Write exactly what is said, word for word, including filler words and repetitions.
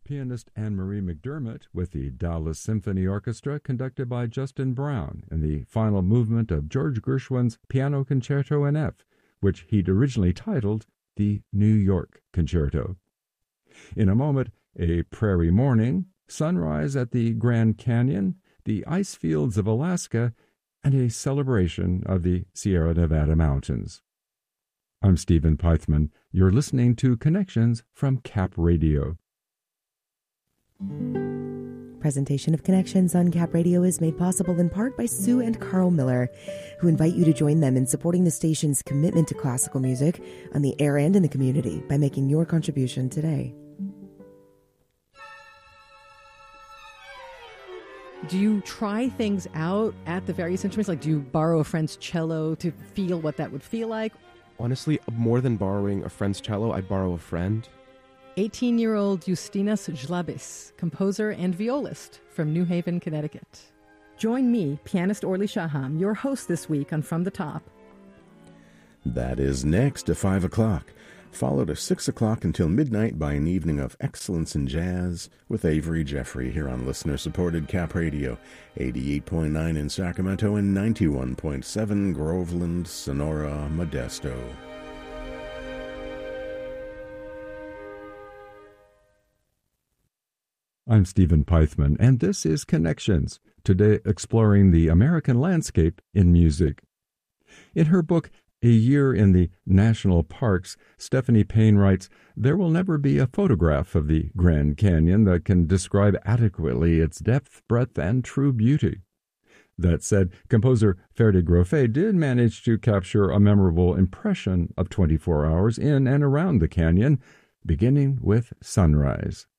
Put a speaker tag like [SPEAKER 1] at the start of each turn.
[SPEAKER 1] pianist Anne-Marie McDermott with the Dallas Symphony Orchestra conducted by Justin Brown in the final movement of George Gershwin's Piano Concerto in F, which he'd originally titled the New York Concerto. In a moment, a prairie morning, sunrise at the Grand Canyon, the ice fields of Alaska, and a celebration of the Sierra Nevada mountains. I'm Stephen Pythman. You're listening to Connections from Cap Radio.
[SPEAKER 2] Presentation of Connections on Cap Radio is made possible in part by Sue and Carl Miller, who invite you to join them in supporting the station's commitment to classical music on the air and in the community by making your contribution today.
[SPEAKER 3] Do you try things out at the various instruments? Like, do you borrow a friend's cello to feel what that would feel like?
[SPEAKER 4] Honestly, more than borrowing a friend's cello, I borrow a friend.
[SPEAKER 3] eighteen-year-old Justinas Žlabis, composer and violist from New Haven, Connecticut. Join me, pianist Orly Shaham, your host this week on From the Top.
[SPEAKER 5] That is next at five o'clock, followed at six o'clock until midnight by an evening of excellence in jazz with Avery Jeffrey here on listener-supported Cap Radio, eighty-eight point nine in Sacramento and ninety-one point seven Groveland, Sonora, Modesto.
[SPEAKER 1] I'm Stephen Pythman, and this is Connections, today exploring the American landscape in music. In her book, A Year in the National Parks, Stephanie Payne writes, "There will never be a photograph of the Grand Canyon that can describe adequately its depth, breadth, and true beauty." That said, composer Ferdi Grofé did manage to capture a memorable impression of twenty-four hours in and around the canyon, beginning with sunrise.